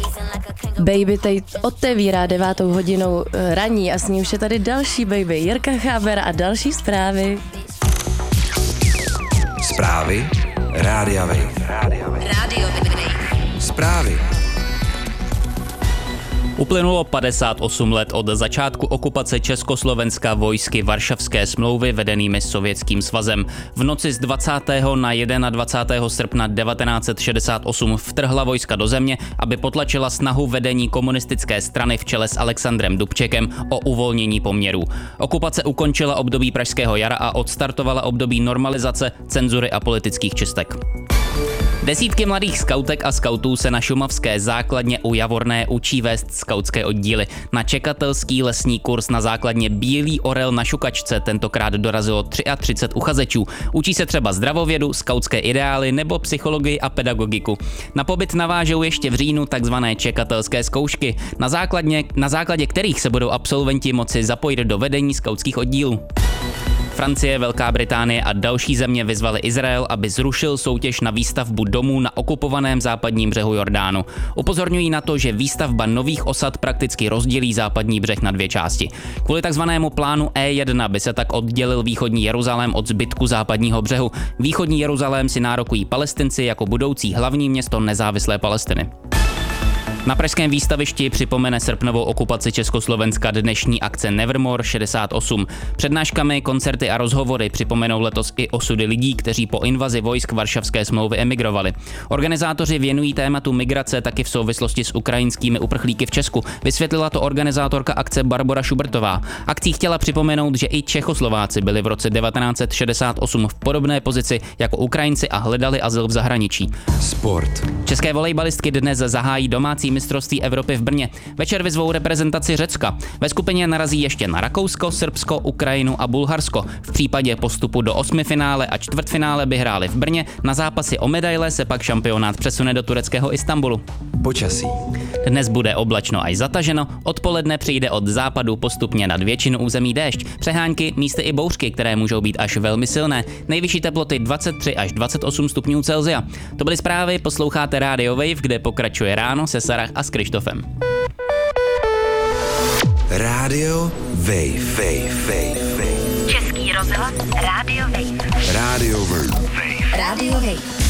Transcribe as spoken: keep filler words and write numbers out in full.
Baby teď otevírá devátou hodinou ranní a s ní už je tady další baby, Jirka Cháber a další zprávy. Zprávy Rádia Wave. Rádio Wave. Zprávy. Uplynulo padesát osm let od začátku okupace Československa vojsky Varšavské smlouvy vedenými Sovětským svazem. V noci z dvacátého na dvacátého prvního srpna devatenáct set šedesát osm vtrhla vojska do země, aby potlačila snahu vedení komunistické strany v čele s Alexandrem Dubčekem o uvolnění poměrů. Okupace ukončila období Pražského jara a odstartovala období normalizace, cenzury a politických čistek. Desítky mladých skautek a skautů se na šumavské základně u Javorné učí vést skautské oddíly. Na čekatelský lesní kurz na základně Bílý orel na Šukačce tentokrát dorazilo třicet tři uchazečů. Učí se třeba zdravovědu, skautské ideály nebo psychologii a pedagogiku. Na pobyt navážou ještě v říjnu takzvané čekatelské zkoušky, na, základně, na základě kterých se budou absolventi moci zapojit do vedení skautských oddílů. Francie, Velká Británie a další země vyzvaly Izrael, aby zrušil soutěž na výstavbu domů na okupovaném západním břehu Jordánu. Upozorňují na to, že výstavba nových osad prakticky rozdělí západní břeh na dvě části. Kvůli takzvanému plánu E jedna by se tak oddělil východní Jeruzalém od zbytku západního břehu. Východní Jeruzalém si nárokují Palestinci jako budoucí hlavní město nezávislé Palestiny. Na pražském výstavišti připomene srpnovou okupaci Československa dnešní akce Nevermore šedesát osm. Přednáškami, koncerty a rozhovory připomenou letos i osudy lidí, kteří po invazi vojsk Varšavské smlouvy emigrovali. Organizátoři věnují tématu migrace taky v souvislosti s ukrajinskými uprchlíky v Česku. Vysvětlila to organizátorka akce Barbora Šubertová. Akcí chtěla připomenout, že i Čechoslováci byli v roce devatenáct set šedesát osm v podobné pozici jako Ukrajinci a hledali azyl v zahraničí. Sport. České volejbalistky dnes zahájí domácí mistrovství Evropy v Brně. Večer vyzvou reprezentaci Řecka. Ve skupině narazí ještě na Rakousko, Srbsko, Ukrajinu a Bulharsko. V případě postupu do osmifinále a čtvrtfinále by hráli v Brně. Na zápasy o medaile se pak šampionát přesune do tureckého Istanbulu. Počasí. Dnes bude oblačno až zataženo, odpoledne přijde od západu postupně nad většinu území déšť, přehánky, místy i bouřky, které můžou být až velmi silné. Nejvyšší teploty dvacet tři až dvacet osm stupňů Celsia. To byly zprávy, posloucháte Radio Wave, kde pokračuje ráno se Sarah a s Krištofem. Radio Wave. Wave. Wave. Český rozhlas Rádio Wave. Radio Wave. Rádio Wave.